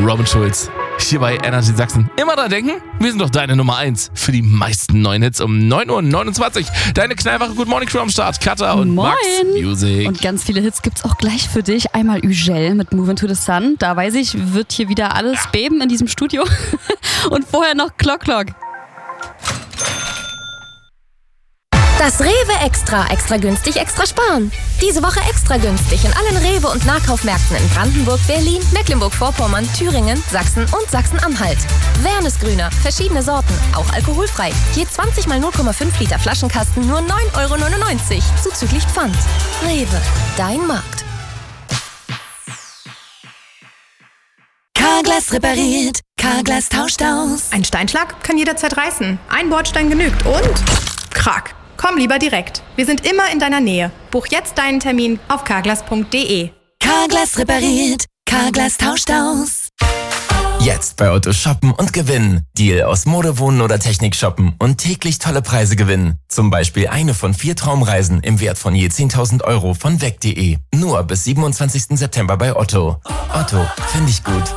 Robin Schulz. Hier bei Energy Sachsen. Immer dran denken, wir sind doch deine Nummer 1 für die meisten neuen Hits um 9:29 Uhr. Deine knallwache Good Morning Crew am Start. Katha und Moin. Max Music. Und ganz viele Hits gibt's auch gleich für dich. Einmal Ugel mit Move Into the Sun. Da weiß ich, wird hier wieder alles beben in diesem Studio. Und vorher noch Clock Clock. Das Rewe Extra. Extra günstig, extra sparen. Diese Woche extra günstig in allen Rewe- und Nahkaufmärkten in Brandenburg, Berlin, Mecklenburg-Vorpommern, Thüringen, Sachsen und Sachsen-Anhalt. Wernesgrüner, verschiedene Sorten, auch alkoholfrei. Je 20 mal 0,5 Liter Flaschenkasten nur 9,99 € zuzüglich Pfand. Rewe, dein Markt. Carglass repariert, Carglass tauscht aus. Ein Steinschlag kann jederzeit reißen. Ein Bordstein genügt und Krack. Komm lieber direkt. Wir sind immer in deiner Nähe. Buch jetzt deinen Termin auf carglass.de. Carglass repariert, Carglass tauscht aus. Jetzt bei Otto shoppen und gewinnen. Deal aus Mode, Wohnen oder Technik shoppen und täglich tolle Preise gewinnen. Zum Beispiel eine von 4 Traumreisen im Wert von je 10.000 € von weg.de. Nur bis 27. September bei Otto. Otto, finde ich gut.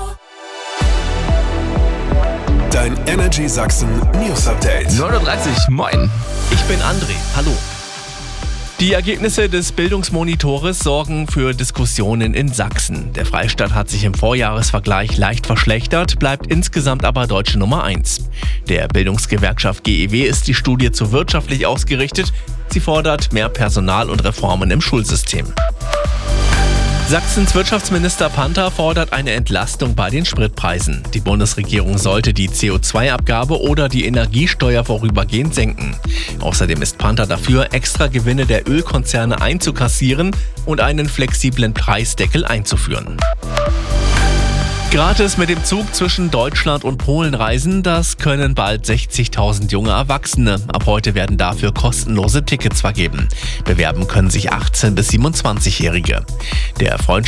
Dein Energy Sachsen News Update. 9:30 Uhr, moin. Ich bin André, hallo. Die Ergebnisse des Bildungsmonitores sorgen für Diskussionen in Sachsen. Der Freistaat hat sich im Vorjahresvergleich leicht verschlechtert, bleibt insgesamt aber deutsche Nummer 1. Der Bildungsgewerkschaft GEW ist die Studie zu wirtschaftlich ausgerichtet. Sie fordert mehr Personal und Reformen im Schulsystem. Sachsens Wirtschaftsminister Panther fordert eine Entlastung bei den Spritpreisen. Die Bundesregierung sollte die CO2-Abgabe oder die Energiesteuer vorübergehend senken. Außerdem ist Panther dafür, extra Gewinne der Ölkonzerne einzukassieren und einen flexiblen Preisdeckel einzuführen. Gratis mit dem Zug zwischen Deutschland und Polen reisen, das können bald 60.000 junge Erwachsene. Ab heute werden dafür kostenlose Tickets vergeben. Bewerben können sich 18- bis 27-Jährige. Der